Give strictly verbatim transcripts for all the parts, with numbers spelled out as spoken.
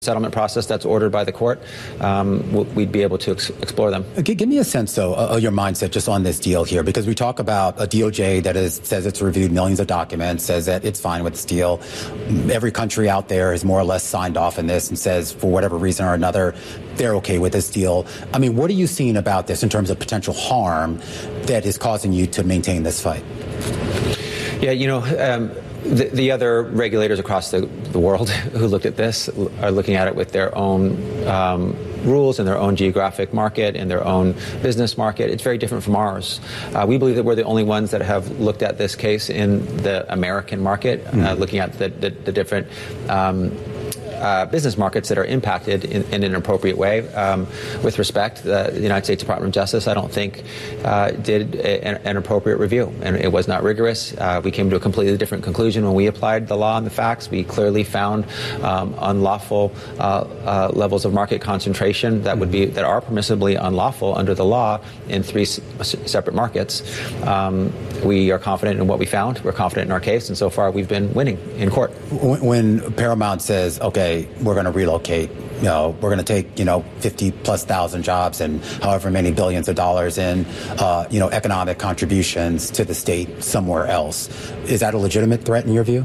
settlement process that's ordered by the court, um, we'd be able to ex- explore them. Give me a sense, though, of your mindset just on this deal here, because we talk about a D O J that is, says it's reviewed millions of documents, says that it's fine with this deal. Every country out there has more or less signed off on this and says, for whatever reason or another, they're okay with this deal. I mean, what are you seeing about this in terms of potential harm that is causing you to maintain this fight? Yeah, you know, um, The, the other regulators across the, the world who looked at this are looking at it with their own um, rules and their own geographic market and their own business market. It's very different from ours. Uh, we believe that we're the only ones that have looked at this case in the American market, mm-hmm. uh, looking at the, the, the different um, Uh, business markets that are impacted in, in an appropriate way. Um, with respect, uh, the United States Department of Justice, I don't think, uh, did a, an, an appropriate review, and it was not rigorous. Uh, we came to a completely different conclusion when we applied the law and the facts. We clearly found um, unlawful uh, uh, levels of market concentration that would be that are permissibly unlawful under the law in three s- separate markets. Um, we are confident in what we found. We're confident in our case, and so far we've been winning in court. When Paramount says, okay, we're going to relocate, you know, we're going to take, you know, fifty plus thousand jobs and however many billions of dollars in, uh, you know, economic contributions to the state somewhere else. Is that a legitimate threat in your view?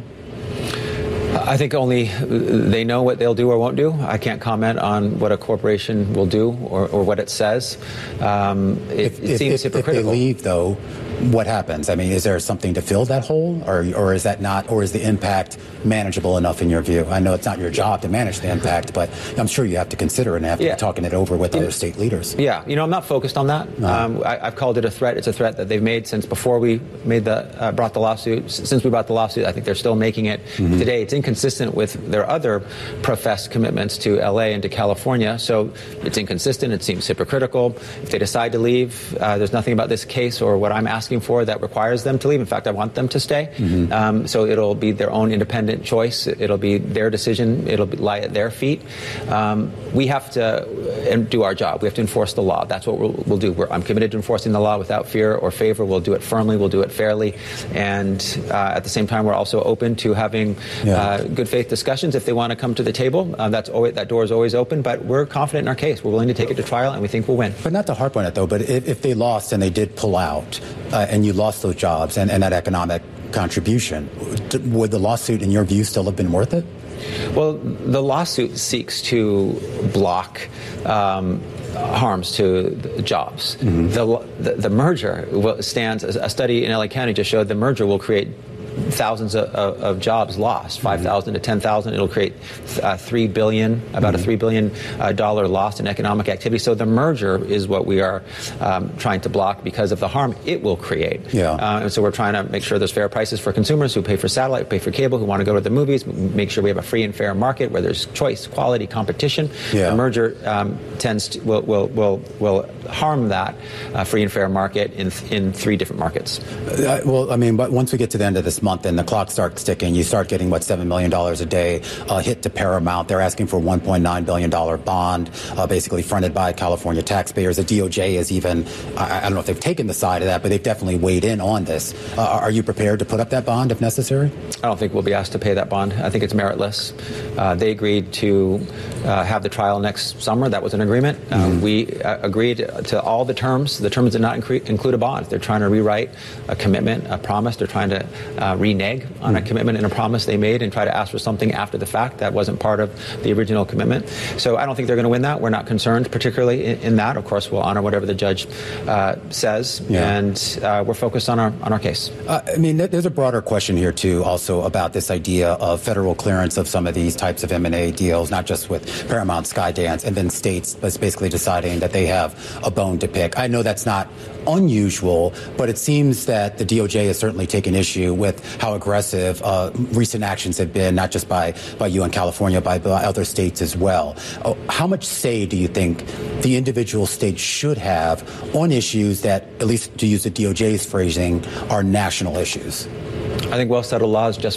I think only they know what they'll do or won't do. I can't comment on what a corporation will do or, or what it says. Um, it, if, it seems if, hypocritical. If they leave, though, what happens? I mean, is there something to fill that hole, or or is that not, or is the impact manageable enough in your view? I know it's not your job to manage the impact, but I'm sure you have to consider it and have to yeah. be talking it over with yeah. other state leaders. Yeah, you know, I'm not focused on that. No. Um, I, I've called it a threat. It's a threat that they've made since before we made the uh, brought the lawsuit. Since we brought the lawsuit, I think they're still making it mm-hmm. today. It's inconsistent with their other professed commitments to L A and to California. So it's inconsistent. It seems hypocritical. If they decide to leave, uh, there's nothing about this case or what I'm asking for that requires them to leave. In fact, I want them to stay. Mm-hmm. Um, so it'll be their own independent choice. It'll be their decision. It'll be, lie at their feet. Um, we have to and do our job. We have to enforce the law. That's what we'll, we'll do. We're, I'm committed to enforcing the law without fear or favor. We'll do it firmly. We'll do it fairly. And uh, at the same time, we're also open to having yeah. uh, good faith discussions if they want to come to the table. Uh, that's always, that door is always open. But we're confident in our case. We're willing to take it to trial, and we think we'll win. But not to harp on it, though, but if, if they lost and they did pull out uh, and you lost those jobs and, and that economic contribution, would the lawsuit, in your view, still have been worth it? Well, the lawsuit seeks to block um, harms to the jobs. Mm-hmm. The, the the merger stands. A study in L A County just showed the merger will create thousands of, of, of jobs lost, five thousand mm-hmm. to ten thousand. It'll create uh, three billion, about mm-hmm. a three billion uh, dollar loss in economic activity. So the merger is what we are um, trying to block because of the harm it will create. Yeah. Uh, and so we're trying to make sure there's fair prices for consumers who pay for satellite, pay for cable, who want to go to the movies. Make sure we have a free and fair market where there's choice, quality, competition. Yeah. The merger um, tends to will will will will harm that uh, free and fair market in in three different markets. Uh, well, I mean, but once we get to the end of this month and the clock starts ticking, you start getting, what, seven million dollars a day uh, hit to Paramount. They're asking for a one point nine billion dollars bond, uh, basically fronted by California taxpayers. The D O J is even, I, I don't know if they've taken the side of that, but they've definitely weighed in on this. Uh, are you prepared to put up that bond if necessary? I don't think we'll be asked to pay that bond. I think it's meritless. Uh, they agreed to uh, have the trial next summer. That was an agreement. Mm-hmm. Um, we uh, agreed to all the terms. The terms did not incre- include a bond. They're trying to rewrite a commitment, a promise. They're trying to uh, renege on mm-hmm. a commitment and a promise they made and try to ask for something after the fact that wasn't part of the original commitment. So I don't think they're going to win that. We're not concerned particularly in, in that. Of course, we'll honor whatever the judge uh, says, yeah. and uh, we're focused on our on our case. Uh, I mean, there's a broader question here, too, also about this idea of federal clearance of some of these types of M and A deals, not just with Paramount, Skydance, and then states basically deciding that they have a bone to pick. I know that's not unusual, but it seems that the D O J has certainly taken issue with how aggressive uh, recent actions have been, not just by, by you in California, by, by other states as well. Oh, how much say do you think the individual states should have on issues that, at least to use the D O J's phrasing, are national issues? I think well-settled law is just fine.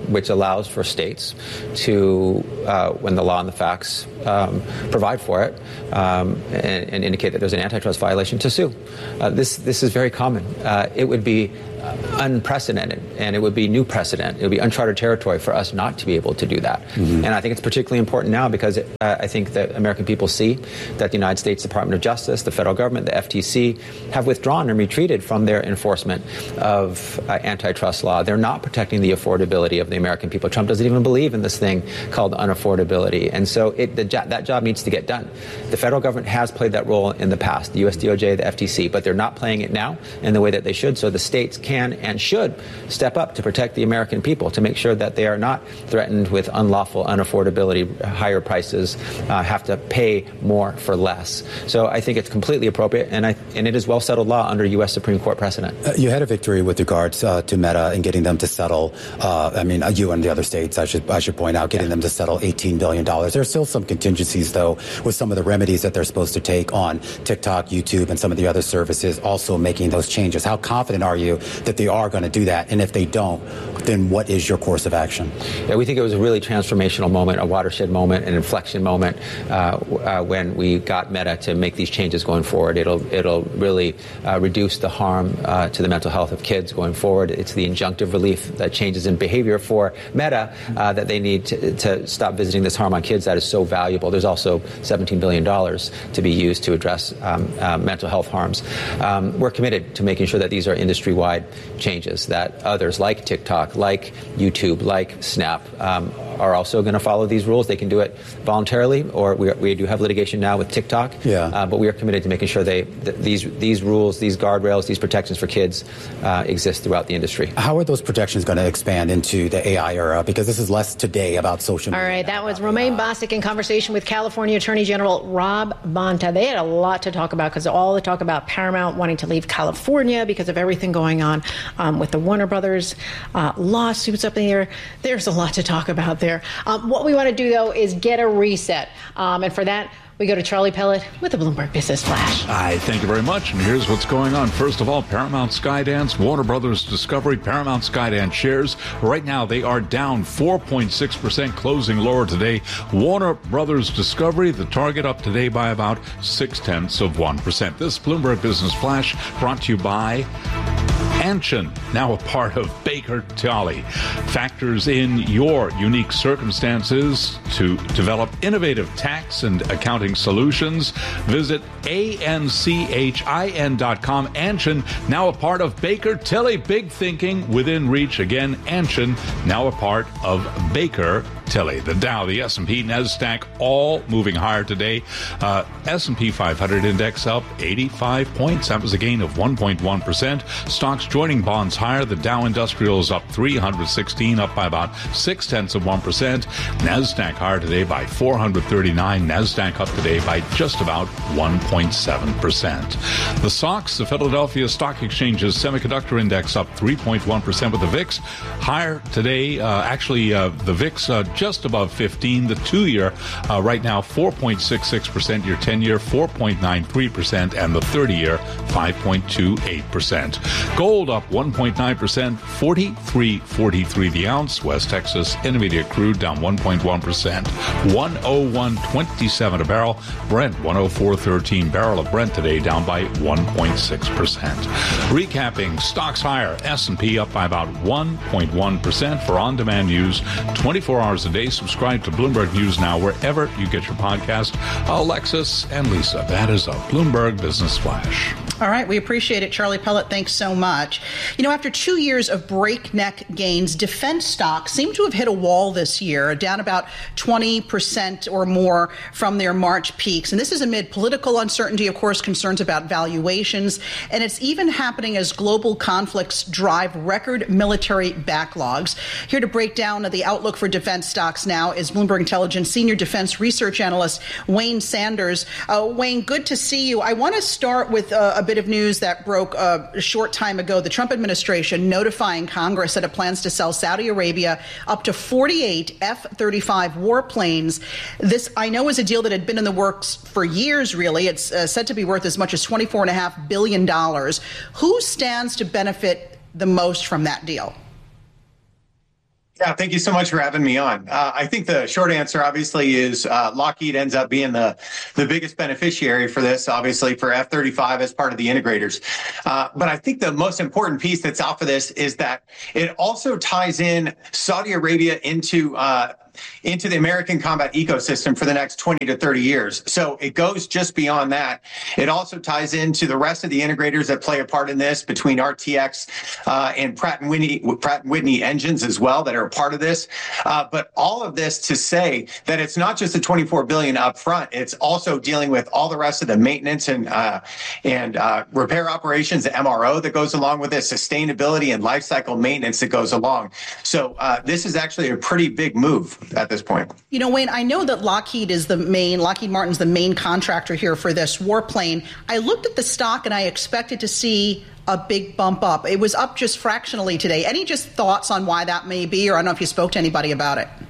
which allows for states to, uh, when the law and the facts um, provide for it, um, and, and indicate that there's an antitrust violation, to sue. Uh, this this is very common. Uh, it would be unprecedented, and it would be new precedent. It would be uncharted territory for us not to be able to do that. Mm-hmm. And I think it's particularly important now because it, uh, I think that American people see that the United States Department of Justice, the federal government, the F T C have withdrawn and retreated from their enforcement of uh, antitrust law. They're not protecting the affordability of the American people. Trump doesn't even believe in this thing called unaffordability. And so it, the jo- that job needs to get done. The federal government has played that role in the past, the U S D O J, the F T C, but they're not playing it now in the way that they should. So the states can and should step up to protect the American people, to make sure that they are not threatened with unlawful unaffordability, higher prices, uh, have to pay more for less. So I think it's completely appropriate, and I, and it is well settled law under U S Supreme Court precedent. Uh, you had a victory with regards uh, to Meta and getting them to settle. Uh, I mean, uh, you and the other states, I should I should point out, getting yeah. them to settle eighteen billion dollars. There's still some contingencies, though, with some of the remedies that they're supposed to take on TikTok, YouTube, and some of the other services also making those changes. How confident are you that they are going to do that? And if they don't, then what is your course of action? Yeah, we think it was a really transformational moment, a watershed moment, an inflection moment uh, uh, when we got Meta to make these changes going forward. It'll it'll really uh, reduce the harm uh, to the mental health of kids going forward. It's the injunctive relief that changes in behavior for Meta uh, that they need to, to stop visiting this harm on kids that is so valuable. There's also seventeen billion dollars to be used to address um, uh, mental health harms. Um, we're committed to making sure that these are industry-wide changes, that others like TikTok, like YouTube, like Snap um, are also going to follow these rules. They can do it voluntarily, or we, are, we do have litigation now with TikTok. Yeah. Uh, but we are committed to making sure they th- these these rules, these guardrails, these protections for kids uh, exist throughout the industry. How are those protections going to expand into the A I era? Because this is less today about social media. All right, that was Romaine Bostick in conversation with California Attorney General Rob Bonta. They had a lot to talk about because all the talk about Paramount wanting to leave California because of everything going on um, with the Warner Brothers uh, lawsuits up in the air. There's a lot to talk about there. Um, what we want to do, though, is get a reset. Um, and for that, we go to Charlie Pellet with the Bloomberg Business Flash. Hi, thank you very much. And here's what's going on. First of all, Paramount Skydance, Warner Brothers Discovery, Paramount Skydance shares. Right now, they are down four point six percent, closing lower today. Warner Brothers Discovery, the target up today by about six tenths of one percent. This Bloomberg Business Flash brought to you by Anshin, now a part of Baker Tilly, factors in your unique circumstances to develop innovative tax and accounting solutions. Visit A N C H I N dot com. Anshin, now a part of Baker Tilly. Big thinking within reach. Again, Anshin, now a part of Baker Tilly. The Dow, the S and P, NASDAQ, all moving higher today. Uh, S and P five hundred index up eighty-five points. That was a gain of one point one percent. Stocks joining bonds higher. The Dow Industrial is up three hundred sixteen, up by about six tenths of one percent. NASDAQ higher today by four hundred thirty-nine. NASDAQ up today by just about one point seven percent. The S O X, the Philadelphia Stock Exchange's semiconductor index, up three point one percent with the V I X higher today. Uh, actually, uh, the V I X uh, just above fifteen. The two-year uh, right now four point six six percent. Your ten-year four point nine three percent, and the thirty-year five point two eight percent. Gold up one point nine percent, forty-three forty-three the ounce. West Texas Intermediate crude down one point one percent, one oh one twenty-seven a barrel. Brent one oh four thirteen. Barrel of Brent today down by one point six percent. Recapping, stocks higher. S and P up by about one point one percent. For on-demand news twenty-four hours a day, subscribe to Bloomberg News Now wherever you get your podcast. Alexis and Lisa, that is a Bloomberg Business Flash. All right, we appreciate it, Charlie Pellet. Thanks so much. You know, after two years of breakneck gains, defense stocks seem to have hit a wall this year, down about twenty percent or more from their March peaks. And this is amid political uncertainty, of course, concerns about valuations. And it's even happening as global conflicts drive record military backlogs. Here to break down the outlook for defense stocks now is Bloomberg Intelligence Senior Defense Research Analyst Wayne Sanders. Uh, Wayne, good to see you. I want to start with uh, a bit of news that broke uh, a short time ago. The Trump administration notifying Congress that it plans to sell Saudi Arabia up to forty-eight F thirty-five warplanes. This, I know, is a deal that had been in the works for years, really. It's uh, said to be worth as much as twenty-four point five billion dollars. Who stands to benefit the most from that deal? Yeah, thank you so much for having me on. Uh, I think the short answer, obviously, is uh, Lockheed ends up being the, the biggest beneficiary for this, obviously, for F thirty-five as part of the integrators. Uh, but I think the most important piece that's out for this is that it also ties in Saudi Arabia into uh, into the American combat ecosystem for the next twenty to thirty years. So it goes just beyond that. It also ties into the rest of the integrators that play a part in this between R T X uh, and Pratt and Whitney, Pratt and Whitney engines as well that are a part of this. Uh, but all of this to say that it's not just the twenty-four billion dollars up front. It's also dealing with all the rest of the maintenance and uh, and uh, repair operations, the M R O that goes along with this, sustainability and lifecycle maintenance that goes along. So uh, this is actually a pretty big move at this point. You know, Wayne, I know that Lockheed is the main, Lockheed Martin's the main contractor here for this warplane. I looked at the stock and I expected to see a big bump up. It was up just fractionally today. Any just thoughts on why that may be, or I don't know if you spoke to anybody about it?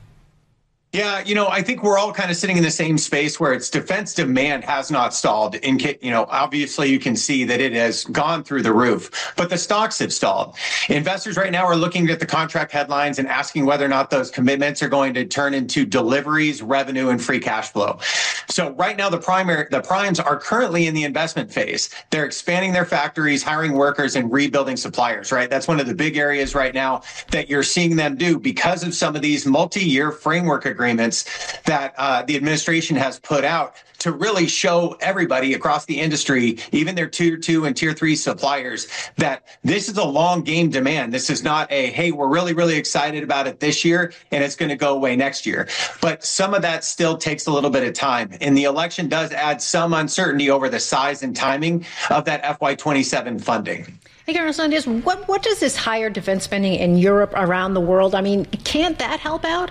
Yeah, you know, I think we're all kind of sitting in the same space where its defense demand has not stalled. In, you know, obviously you can see that it has gone through the roof, but the stocks have stalled. Investors right now are looking at the contract headlines and asking whether or not those commitments are going to turn into deliveries, revenue, and free cash flow. So right now, the primary, the primes are currently in the investment phase. They're expanding their factories, hiring workers, and rebuilding suppliers, right? That's one of the big areas right now that you're seeing them do because of some of these multi-year framework agreements agreements that uh, the administration has put out to really show everybody across the industry, even their tier two and tier three suppliers, that this is a long game demand. This is not a, hey, we're really, really excited about it this year and it's going to go away next year. But some of that still takes a little bit of time. And the election does add some uncertainty over the size and timing of that F Y twenty-seven funding. Hey, Colonel Sanders, what, what does this higher defense spending in Europe, around the world, I mean, can't that help out?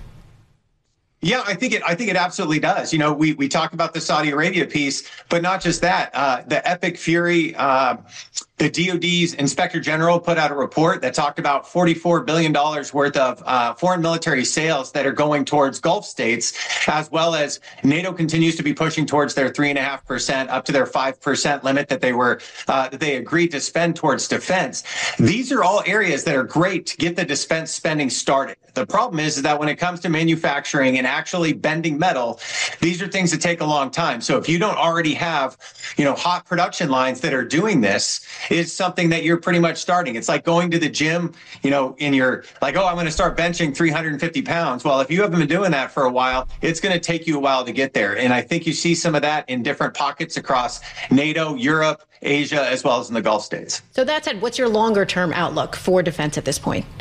Yeah, I think it. I think it absolutely does. You know, we we talk about the Saudi Arabia piece, but not just that. Uh, the Epic Fury, uh, the D O D's Inspector General put out a report that talked about forty-four billion dollars worth of uh, foreign military sales that are going towards Gulf states, as well as NATO continues to be pushing towards their three and a half percent up to their five percent limit that they were uh, that they agreed to spend towards defense. These are all areas that are great to get the defense spending started. The problem is, is that when it comes to manufacturing and actually bending metal, these are things that take a long time. So if you don't already have, you know, hot production lines that are doing this, it's something that you're pretty much starting. It's like going to the gym, you know, and you're like, oh, I'm going to start benching three hundred fifty pounds. Well, if you haven't been doing that for a while, it's going to take you a while to get there. And I think you see some of that in different pockets across NATO, Europe, Asia, as well as in the Gulf states. So that said, what's your longer term outlook for defense at this point?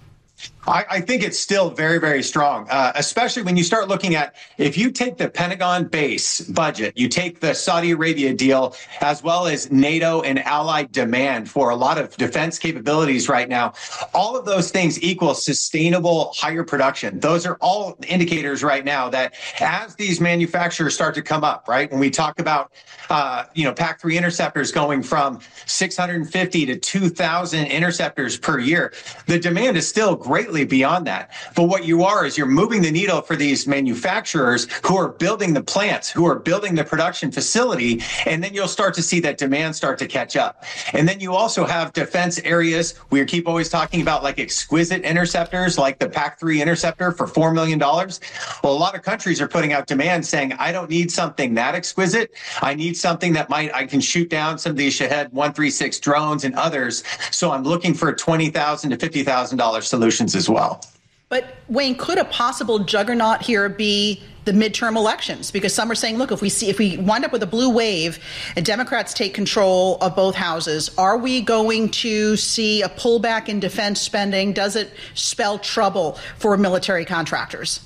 I, I think it's still very, very strong, uh, especially when you start looking at, if you take the Pentagon base budget, you take the Saudi Arabia deal, as well as NATO and allied demand for a lot of defense capabilities right now, all of those things equal sustainable higher production. Those are all indicators right now that as these manufacturers start to come up, right, when we talk about, uh, you know, P A C three interceptors going from six hundred fifty to two thousand interceptors per year, the demand is still greatly beyond that. But what you are is you're moving the needle for these manufacturers who are building the plants, who are building the production facility, and then you'll start to see that demand start to catch up. And then you also have defense areas. We keep always talking about like exquisite interceptors, like the P A C three interceptor for four million dollars. Well, a lot of countries are putting out demand saying, I don't need something that exquisite. I need something that might, I can shoot down some of these Shahed one thirty-six drones and others. So I'm looking for twenty thousand dollars to fifty thousand dollars solutions as well. But Wayne, could a possible juggernaut here be the midterm elections? Because some are saying, look, if we see if we wind up with a blue wave and Democrats take control of both houses, are we going to see a pullback in defense spending? Does it spell trouble for military contractors?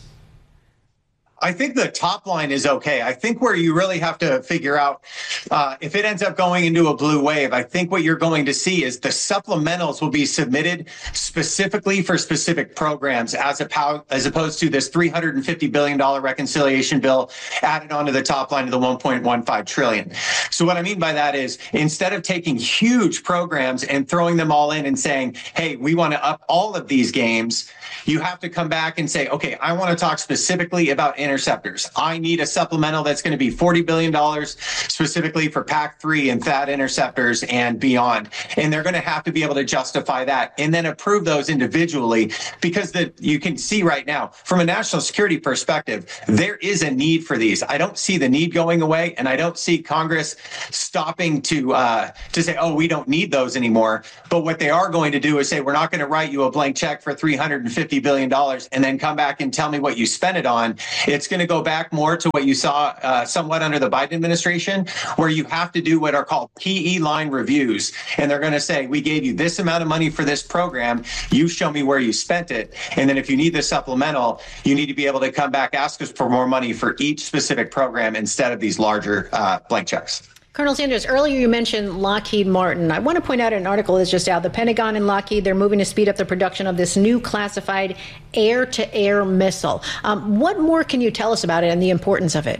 I think the top line is okay. I think where you really have to figure out uh, if it ends up going into a blue wave, I think what you're going to see is the supplementals will be submitted specifically for specific programs as, a, as opposed to this three hundred fifty billion dollars reconciliation bill added onto the top line of the one point one five trillion dollars. So what I mean by that is instead of taking huge programs and throwing them all in and saying, hey, we want to up all of these games, you have to come back and say, okay, I want to talk specifically about interceptors. I need a supplemental that's going to be forty billion dollars specifically for P A C three and THAAD interceptors and beyond. And they're going to have to be able to justify that and then approve those individually, because the, you can see right now from a national security perspective, there is a need for these. I don't see the need going away, and I don't see Congress stopping to uh, to say, oh, we don't need those anymore. But what they are going to do is say, we're not going to write you a blank check for three hundred fifty billion dollars and then come back and tell me what you spent it on. It's going to go back more to what you saw uh, somewhat under the Biden administration, where you have to do what are called P E line reviews. And they're going to say, we gave you this amount of money for this program. You show me where you spent it. And then if you need the supplemental, you need to be able to come back, ask us for more money for each specific program instead of these larger uh, blank checks. Colonel Sanders, earlier you mentioned Lockheed Martin. I want to point out an article that's just out. The Pentagon and Lockheed, they're moving to speed up the production of this new classified air-to-air missile. Um, what more can you tell us about it and the importance of it?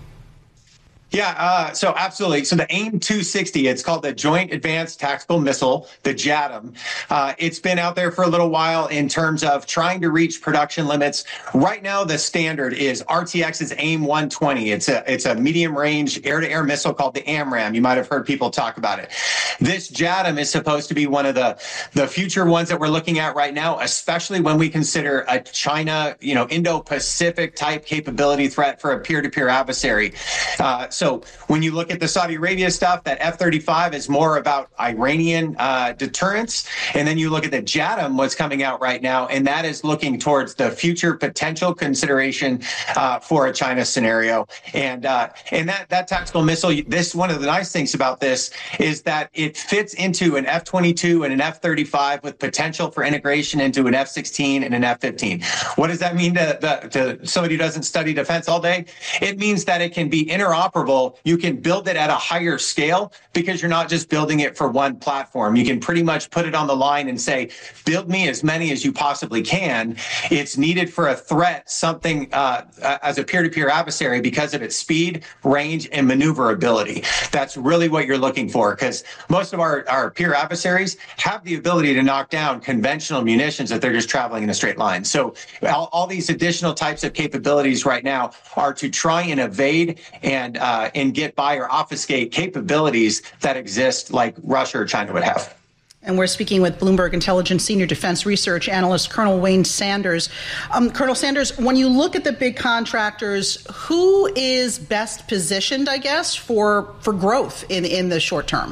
Yeah, uh, so absolutely. So the AIM two sixty, it's called the Joint Advanced Tactical Missile, the JATM. Uh, it's been out there for a little while in terms of trying to reach production limits. Right now, the standard is R T X's AIM one twenty. It's a it's a medium-range air-to-air missile called the AMRAAM. You might have heard people talk about it. This JATM is supposed to be one of the, the future ones that we're looking at right now, especially when we consider a China, you know, Indo-Pacific type capability threat for a peer-to-peer adversary. Uh, So when you look at the Saudi Arabia stuff, that F thirty-five is more about Iranian uh, deterrence. And then you look at the JATM, what's coming out right now, and that is looking towards the future potential consideration uh, for a China scenario. And uh, and that, that tactical missile, this one of the nice things about this is that it fits into an F twenty-two and an F thirty-five with potential for integration into an F sixteen and an F fifteen. What does that mean to, to, to somebody who doesn't study defense all day? It means that it can be interoperable. You can build it at a higher scale because you're not just building it for one platform. You can pretty much put it on the line and say, build me as many as you possibly can. It's needed for a threat, something uh, as a peer-to-peer adversary because of its speed, range, and maneuverability. That's really what you're looking for, because most of our, our peer adversaries have the ability to knock down conventional munitions if they're just traveling in a straight line. So all, all these additional types of capabilities right now are to try and evade and uh, Uh, and get by or obfuscate capabilities that exist like Russia or China would have. And we're speaking with Bloomberg Intelligence Senior Defense Research Analyst Colonel Wayne Sanders. Um, Colonel Sanders, when you look at the big contractors, who is best positioned, I guess, for, for growth in, in the short term?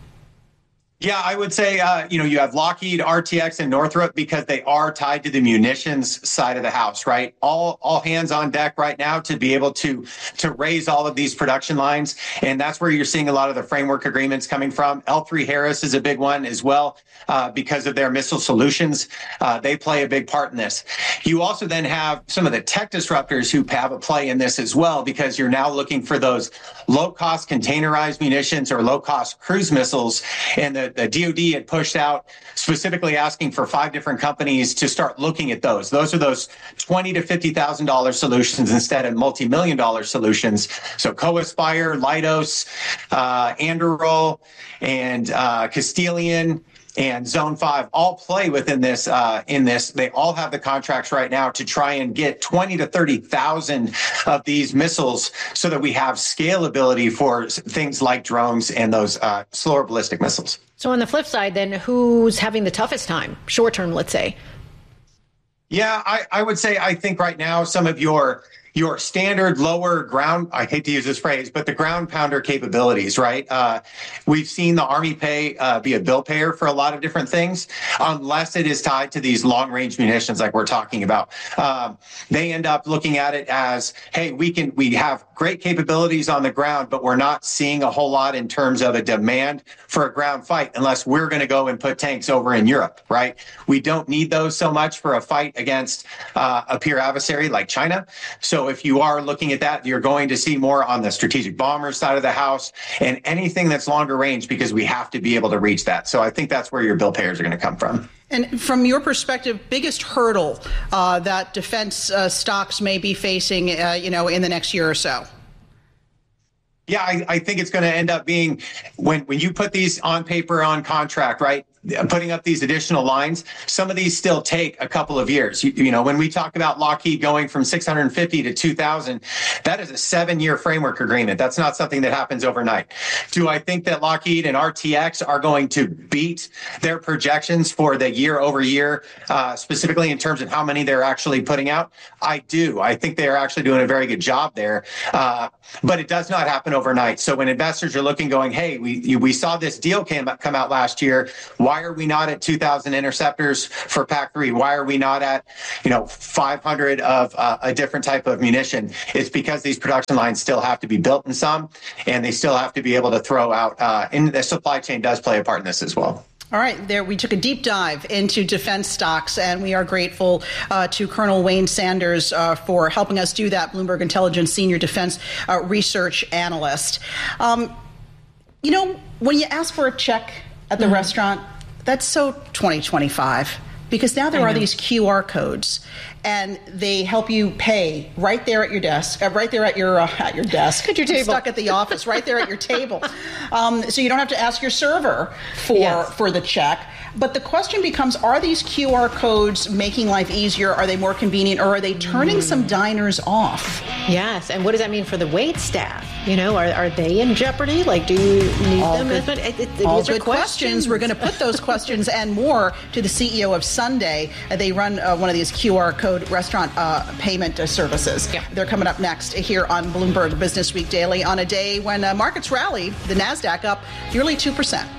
Yeah, I would say, uh, you know, you have Lockheed, R T X, and Northrop because they are tied to the munitions side of the house, right? All all hands on deck right now to be able to to raise all of these production lines. And that's where you're seeing a lot of the framework agreements coming from. L three Harris is a big one as well uh, because of their missile solutions. Uh, they play a big part in this. You also then have some of the tech disruptors who have a play in this as well, because you're now looking for those low-cost containerized munitions or low-cost cruise missiles. And the The D O D had pushed out specifically asking for five different companies to start looking at those. Those are those twenty to fifty thousand dollar solutions instead of multi-million dollar solutions. So Co-Aspire, Leidos, uh, Anduril, and uh, Castilian, and Zone five all play within this. Uh, in this, they all have the contracts right now to try and get twenty to thirty thousand of these missiles, so that we have scalability for things like drones and those uh, slower ballistic missiles. So on the flip side, then, who's having the toughest time, short term, let's say? Yeah, I, I would say I think right now some of your your standard lower ground, I hate to use this phrase, but the ground pounder capabilities, right? Uh, we've seen the Army pay uh, be a bill payer for a lot of different things, unless it is tied to these long range munitions like we're talking about. Um, they end up looking at it as, hey, we can we have great capabilities on the ground, but we're not seeing a whole lot in terms of a demand for a ground fight unless we're going to go and put tanks over in Europe, right? We don't need those so much for a fight against uh, a peer adversary like China. So if you are looking at that, you're going to see more on the strategic bomber side of the house and anything that's longer range, because we have to be able to reach that. So I think that's where your bill payers are going to come from. And from your perspective, biggest hurdle uh, that defense uh, stocks may be facing, uh, you know, in the next year or so? Yeah, I, I think it's going to end up being when when you put these on paper, on contract, right? putting up these additional lines, some of these still take a couple of years. You, you know, when we talk about Lockheed going from six hundred fifty to two thousand, that is a seven-year framework agreement. That's not something that happens overnight. Do I think that Lockheed and R T X are going to beat their projections for the year over year, uh, specifically in terms of how many they're actually putting out? I do. I think they are actually doing a very good job there. Uh, but it does not happen overnight. So when investors are looking, going, hey, we we saw this deal came, come out last year. Why are we not at two thousand interceptors for P A C three? Why are we not at, you know, five hundred of uh, a different type of munition? It's because these production lines still have to be built in some, and they still have to be able to throw out. Uh, and the supply chain does play a part in this as well. All right, there we took a deep dive into defense stocks, and we are grateful uh, to Colonel Wayne Sanders uh, for helping us do that, Bloomberg Intelligence Senior Defense uh, Research Analyst. Um, you know, when you ask for a check at the mm-hmm. restaurant, that's so twenty twenty-five, because now there are these Q R codes, and they help you pay right there at your desk, uh, right there at your uh, at your desk, at your table, stuck at the office, right there at your table. Um, so you don't have to ask your server for yes. for the check. But the question becomes, are these Q R codes making life easier? Are they more convenient, or are they turning mm. some diners off? Yes, and what does that mean for the wait staff? You know, are are they in jeopardy? Like, do you need all them? Good, it, it, all these good are questions. questions. We're going to put those questions and more to the C E O of Sunday. Uh, they run uh, one of these Q R code restaurant uh, payment uh, services. Yeah. They're coming up next here on Bloomberg Business Week Daily on a day when uh, markets rally, the NASDAQ up nearly two percent.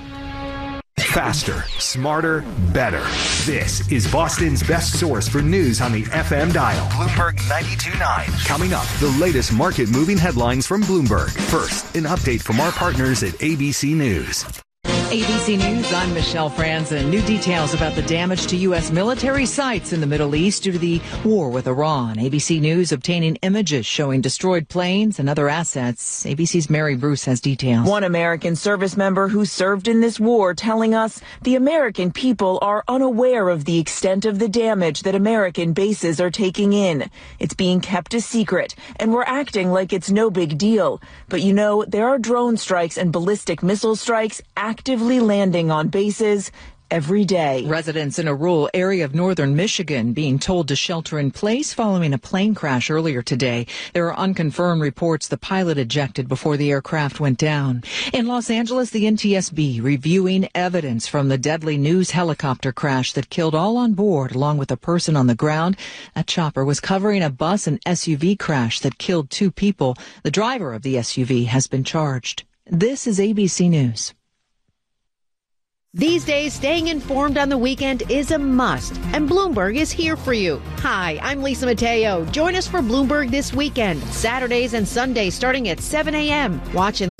Faster, smarter, better. This is Boston's best source for news on the F M dial. Bloomberg ninety-two point nine. Coming up, the latest market-moving headlines from Bloomberg. First, an update from our partners at A B C News. A B C News, I'm Michelle Franzen. New details about the damage to U S military sites in the Middle East due to the war with Iran. A B C News obtaining images showing destroyed planes and other assets. A B C's Mary Bruce has details. One American service member who served in this war telling us the American people are unaware of the extent of the damage that American bases are taking in. It's being kept a secret, and we're acting like it's no big deal. But you know, there are drone strikes and ballistic missile strikes actively landing on bases every day. Residents in a rural area of northern Michigan being told to shelter in place following a plane crash earlier today. There are unconfirmed reports the pilot ejected before the aircraft went down. In Los Angeles, the N T S B reviewing evidence from the deadly news helicopter crash that killed all on board, along with a person on the ground. That chopper was covering a bus and S U V crash that killed two people. The driver of the S U V has been charged. This is A B C News. These days, staying informed on the weekend is a must, and Bloomberg is here for you. Hi, I'm Lisa Mateo. Join us for Bloomberg This Weekend, Saturdays and Sundays starting at seven a.m. Watch and